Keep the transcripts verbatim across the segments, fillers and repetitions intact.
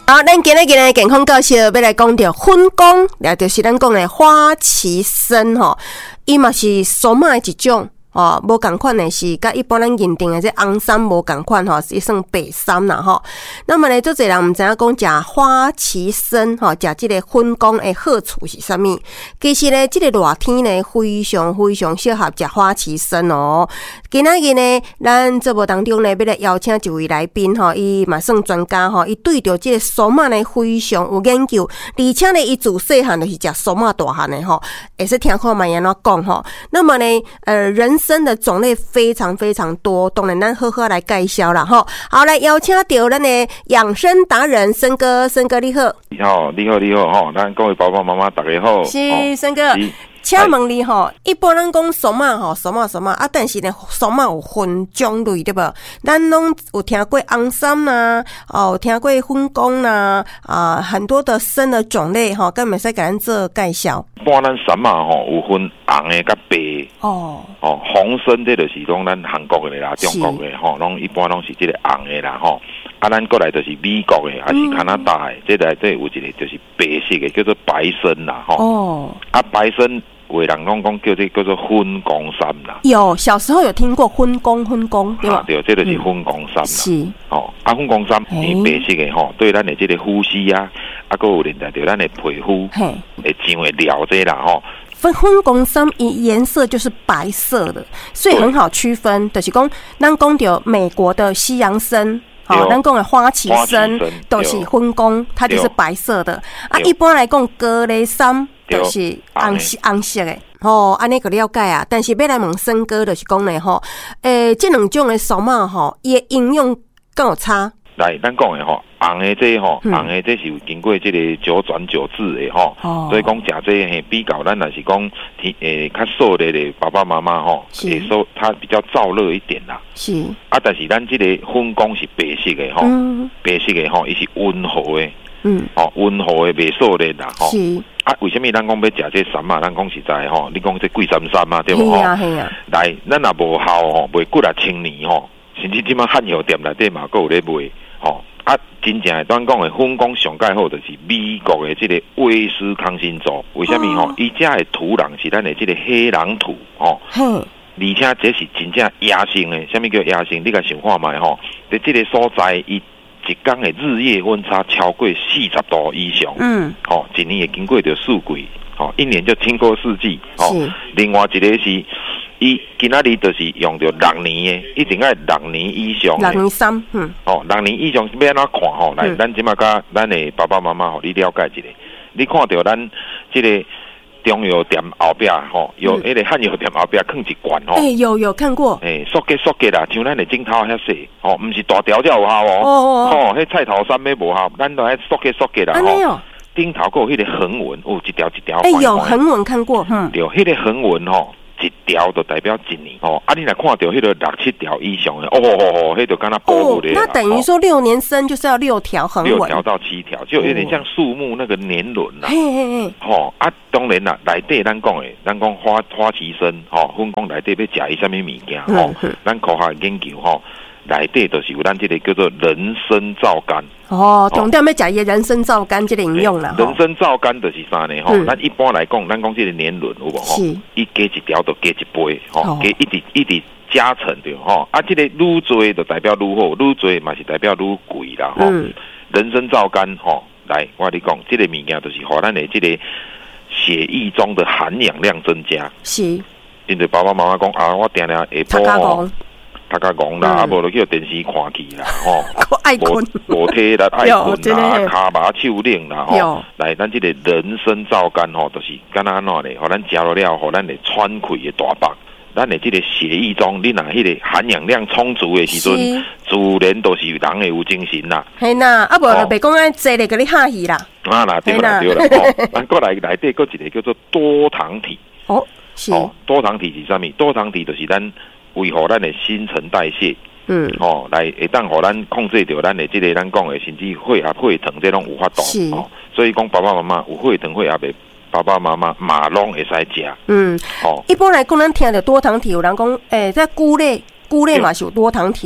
好，咱今日今日健康教室要来讲到粉光，也就是咱讲的花旗参吼，伊嘛是苏麻的一种。哦，无共款的是，甲一般咱认定的这红参无共款吼，是算白参啦吼。那么呢，做侪人毋知影讲食花旗参吼，食即个粉光的好处是啥物？其实呢，即、這個熱天呢，非常非常適合食花旗參哦。今仔日呢，咱節目當中呢，要來邀請一位來賓吼，伊嘛算專家吼，伊對着即個蘇麻呢非常有研究，而且呢，伊自細漢就是食蘇麻大漢的吼，會使聽看賣安怎講吼。那麼呢，呃，人參的種類非常非常多，當然咱好好來介紹啦吼。好，來邀請到咱的養生達人參哥，參哥你好。 你好，你好，你好吼，咱各位爸爸媽媽大家好。 是參哥。請問你吼，一般咱講蘇麻吼，蘇麻蘇麻啊，但是呢，蘇麻有分種類對無？咱攏有聽過紅參啦，哦，有聽過粉光啦，啊，很多的參的種類吼，咁咪使甲咱做介紹。 一般咱參嘛吼，有分紅的甲白的。哦。哦，紅參這就是講咱韓國的啦，中國的吼，攏一般攏是這個紅的啦吼。啊，咱過來就是美國的，還是加拿大的，這內底有一個就是白色的，叫做白參啦吼。哦。啊，白參。有人講講叫做叫做粉光參啦， 有小時候有聽過粉光粉光，對吧？ 啊、對，這就是粉光參啦。是哦，啊，粉光參伊白色的吼，對咱的這個呼吸啊，啊，閣有連帶着咱的皮膚會上會了這啦吼。 粉粉光參伊顏色就是白色的，所以很好區分。就是講，咱講到美國的西洋參。好，咱講的花旗參都是粉光，它就是白色的。啊，一般來講，高麗參都是紅色紅色的。吼，安尼個了解啊。但是要來問參哥，就是講呢，吼，誒，這兩種的蘇麻吼，伊的營養敢有差？ 來，咱講的吼，紅的這吼，紅的這是有經過這個九轉九制的吼，所以講食這嘿比較，咱若是講誒較瘦的的爸爸媽媽吼，會說它比較燥熱一點啦。是。啊，但是咱這個粉光是白色的吼，白色的吼，伊是溫和的，嗯，哦，溫和的袂瘦的啦吼。是。啊，為什麼咱講要食這參啊？咱講實在吼，你講這貴參參啊，對無吼？係啊係啊。來，咱若無效吼，賣幾啊千年吼，甚至即馬漢藥店內底嘛，閣有咧賣。吼啊，真正誒，咱講誒粉光上蓋好，就是美國誒即個威斯康辛州。為什麼吼？伊遮誒土壤是咱誒即個黑壤土吼，而且這是真正野生誒。啥物叫野生？你甲想看覓吼，在即個所在，伊一工誒日夜溫差超過四十度以上。嗯，吼，一年會經過着四季，吼，一年就經過四季。吼，另外一個是。伊今仔日就是用着六年的，一定要六年以上的。六年三，嗯。哦，六年以上要安怎看吼？來，咱即馬甲咱的爸爸媽媽吼，你了解一下。你看到咱即個中藥店後壁吼，有迄個漢藥店後壁放一罐吼。誒，有有看過。誒，縮結縮結啦，像咱的鏡頭遐細，吼，毋是大條才有效哦。哦哦。吼，迄菜頭參要無效，咱都喺縮結縮結啦。安尼哦。頂頭閣有迄個橫紋，哦，一條一條。誒，有橫紋看過，嗯。對，迄個橫紋吼。一條就代表一年哦，啊，你若看到迄個六七條以上的，哦哦哦，迄就敢若保護的。那等於說六年參就是要六條橫紋，六條到七條，就有點像樹木那個年輪啦。嘿嘿嘿，吼啊，當然啦，內底咱講的，咱講花花旗參，吼，粉光內底要食伊啥物物件，吼，咱科學研究吼，內底就是有咱這個叫做人參皂苷。哦，重點要食伊人參皂苷這個應用啦。人參皂苷就是啥呢？吼，咱一般來講，咱講這個年輪有無？吼，伊加一條就加一倍，吼，加一直一直加成着，吼。啊，這個愈多就代表愈好，愈多嘛是代表愈貴啦，吼。人參皂苷，吼，來我跟你講，這個物件就是互咱的這個血液中的含氧量增加。是。因為爸爸媽媽講啊，我定定下晡吼。他甲講啦，啊無就叫電視看去啦，吼，無無體力愛困啦，骹麻手冷啦，吼，來咱這個人參皂苷吼，就是敢若安怎咧，互咱食落了，互咱會喘氣嘅大腹，咱的這個血液中，你若迄個含氧量充足嘅時陣，自然都是人會有精神啦。係啦，啊無就袂講安坐咧，甲你嚇戲啦。啊啦，對啦對啦，吼，咱過來內底閣一個叫做多糖體。哦，是。哦，多糖體是啥物？多糖體就是咱。維護咱的新陳代謝，嗯，哦，來會當互咱控制住咱的這個咱講的，甚至血壓、血糖這種有法度，哦，所以講爸爸媽媽有血糖、血壓的爸爸媽媽馬攏會使食，嗯，哦，一般來講，咱聽到多糖體，有人講，誒、欸，在菇類，菇類嘛是有多糖體。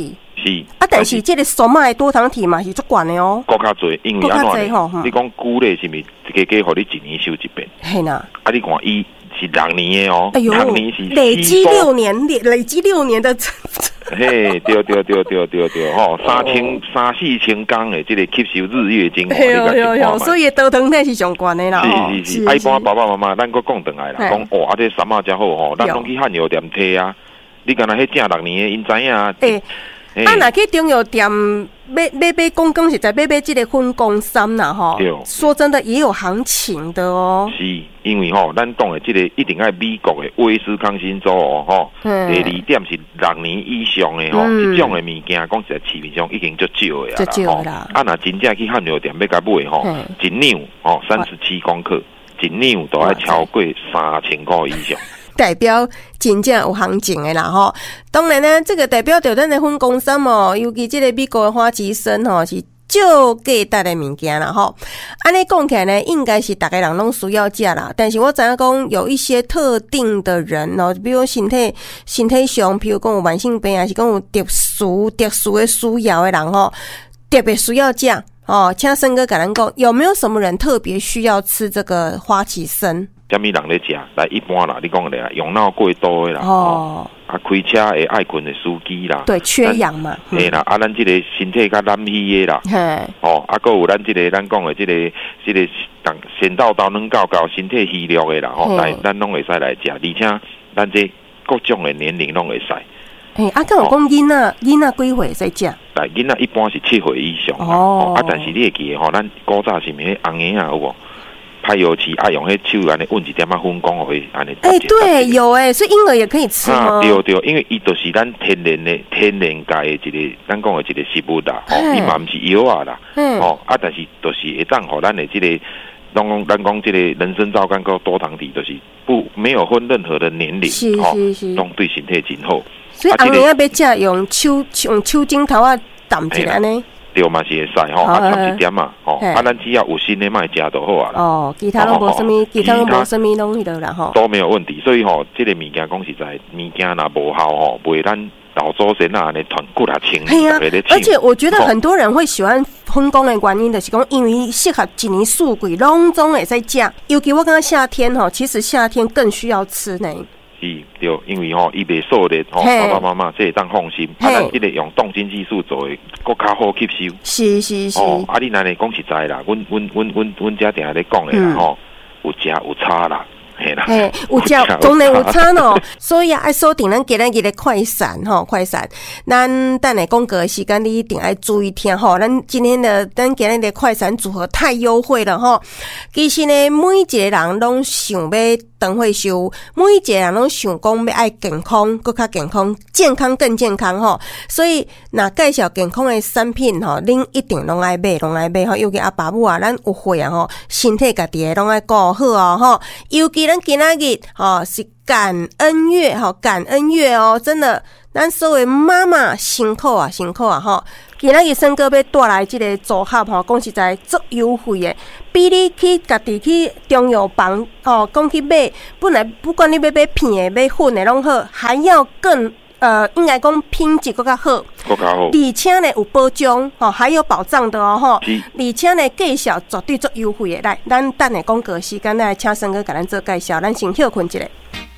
是啊，但是这个苏妈的多糖体嘛是足悬的哦， 国较侪，因为安怎呢？你讲菇类是咪加加互你一年收一遍？ 系呐， 啊，你看伊是六年的哦， 哎呦， 六年是累积六年，累累积六年的。 嘿，对对对对对对，吼，三千三四千工的这个吸收日月精华， 有有有，所以多糖体是上悬的啦。 是是是，一般爸爸妈妈，咱搁讲转来啦，讲哦，啊这三妈真好吼，咱拢去汉药店摕啊。你敢若迄正六年的，因知影啊。诶， 啊，若去中药店买买买公公是在买买这个分公三啦吼。说真的，也有行情的哦。 是，因为吼，咱讲的这个一定爱美国的威斯康辛州哦，吼。第二点是六年以上的吼，这种的物件，讲实在市面上已经足少的啦。 足少啦。 啊，若真正去汉药店要甲买吼，一两吼三十七公克，一两都要超过三千块以上。 代表真正有行情的啦吼，当然呢，这个代表着咱的分公司哦，尤其这个美国的花旗参吼是少价值的物件啦吼。安尼讲起来呢，应该是大家人拢需要食啦，但是我知影讲有一些特定的人哦，比如身体身体上，比如讲有慢性病，还是讲有特殊特殊的需要的人吼，特别需要食哦。请森哥甲咱讲，有没有什么人特别需要吃这个花旗参？ 什么人咧食？来一般啦，你讲的啦，用脑过多的啦，哦，啊，开车会爱困的司机啦， 对，缺氧嘛， 嘿啦，啊，咱这个身体较懒虚的啦，嘿，哦，啊，还有咱这个咱讲的这个这个当先到到能搞搞身体虚弱的啦，吼，来咱拢会使来食，而且咱这各种的年龄拢会使。 嘿，啊，敢有讲囡仔囡仔几岁使食？ 来，囡仔一般是七岁以上哦，啊，但是你会记得吼，咱古早是咪红颜啊，有无？拍油漆爱用迄手安尼温一点仔粉光会安尼。 哎，对，有哎，所以婴儿也可以吃吗？ 啊，对对，因为伊就是咱天然的天然界的一个，咱讲的一个食物啦，哦，伊嘛毋是药啊啦，哦，啊，但是就是会当互咱的这个，咱讲咱讲这个人参皂苷跟多糖体，就是不没有分任何的年龄， 是是是， 拢对身体真好。 所以红颜要食用手用手指头啊淡一下呢。 对嘛是会使吼，啊，差一点嘛，吼，啊，咱只要有心的卖食就好啊。 哦，其他拢无什么，其他拢无什么拢迄个啦吼， 都没有问题。所以吼，这个物件讲实在，物件若无效吼，袂咱老祖先啊，安尼团骨啊清， 系啊。而且我觉得很多人会喜欢分工的原因，就是讲因为适合一年四季拢总会使食，尤其我感觉夏天吼，其实夏天更需要吃呢。 是，对，因为吼，伊袂瘦的吼，爸爸妈妈这会当放心。啊，咱这个用冻精技术做的，更较好吸收。 是是是。 哦，啊，你那里讲实在啦，阮阮阮阮阮家定下咧讲的啦吼，有食有差啦。嘿啦， 嘿，有食当然有差咯，所以啊，爱锁定咱今日的快闪吼，快闪。咱等下广告的时间，你一定要注意听吼。咱今天的咱今日的快闪组合太优惠了吼。其实呢，每一个人拢想要长退休，每一个人拢想讲要爱健康，更较健康，健康更健康吼。所以，若介绍健康的产品吼，恁一定拢爱买，拢爱买吼。尤其阿爸母啊，咱有岁啊吼，身体家己拢爱顾好哦吼。尤其咱今仔日吼是感恩月吼，感恩月哦，真的，咱所有妈妈辛苦啊，辛苦啊吼。今仔日森哥要带来这个组合吼，讲实在足优惠的，比你去家己去中药房哦，讲去买，本来不管你要买片的、买粉的拢好，还要更。呃，应该讲品质更较好， 更较好， 而且呢有保障哦，还有保障的哦吼，而且呢介绍绝对足优惠的。来，咱等下广告时间来请森哥给咱做介绍，咱先休困一下。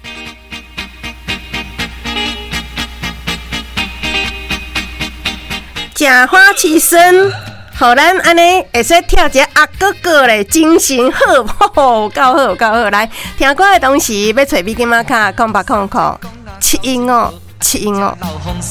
食花旗参，互咱安尼会使跳一个阿哥哥嘞，精神好，吼，够好够好。来，听歌的同时要找米金马卡空八空空七音哦。七音哦。